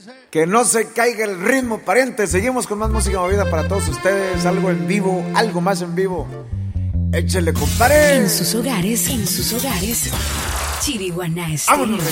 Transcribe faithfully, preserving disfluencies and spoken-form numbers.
Que no se caiga el ritmo, pariente. Seguimos con más música movida para todos ustedes. Algo en vivo, algo más en vivo. Échele, compadre. En sus hogares, en sus hogares. Chiriguaná Estéreo. Vámonos.